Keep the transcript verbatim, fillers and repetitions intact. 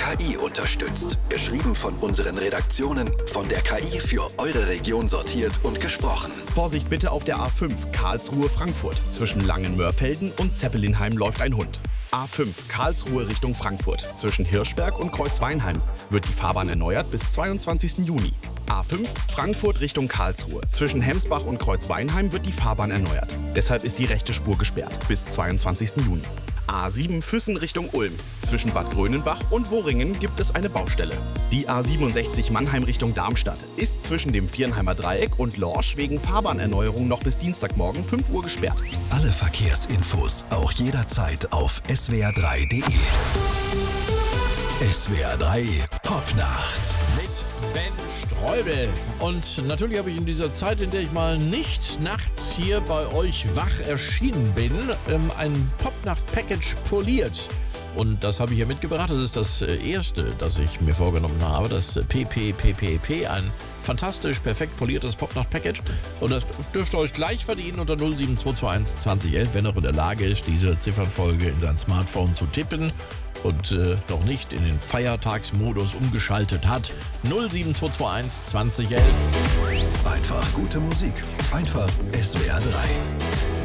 K I unterstützt. Geschrieben von unseren Redaktionen, von der K I für eure Region sortiert und gesprochen. Vorsicht bitte auf der A fünf Karlsruhe-Frankfurt. Zwischen Langenmörfelden und Zeppelinheim läuft ein Hund. A fünf Karlsruhe Richtung Frankfurt. Zwischen Hirschberg und Kreuzweinheim wird die Fahrbahn erneuert bis zweiundzwanzigsten Juni. A fünf Frankfurt Richtung Karlsruhe. Zwischen Hemsbach und Kreuzweinheim wird die Fahrbahn erneuert. Deshalb ist die rechte Spur gesperrt bis zweiundzwanzigsten Juni. A sieben Füssen Richtung Ulm. Zwischen Bad Grönenbach und Worringen gibt es eine Baustelle. Die A siebenundsechzig Mannheim Richtung Darmstadt ist zwischen dem Viernheimer Dreieck und Lorsch wegen Fahrbahnerneuerung noch bis Dienstagmorgen fünf Uhr gesperrt. Alle Verkehrsinfos auch jederzeit auf S W R drei Punkt de. S W R drei Popnacht. Mit Ben Streubel. Und natürlich habe ich in dieser Zeit, in der ich mal nicht nachts hier bei euch wach erschienen bin, ähm, ein Popnacht-Package poliert. Und das habe ich hier mitgebracht. Das ist das erste, das ich mir vorgenommen habe. Das P P P P P, ein fantastisch, perfekt poliertes Popnacht-Package. Und das dürft ihr euch gleich verdienen unter null sieben zwei zwei eins zwanzig elf, wenn ihr in der Lage ist, diese Ziffernfolge in sein Smartphone zu tippen und äh, noch nicht in den Feiertagsmodus umgeschaltet hat. null sieben zwei zwei eins zwanzig elf. Einfach gute Musik. Einfach S W R drei.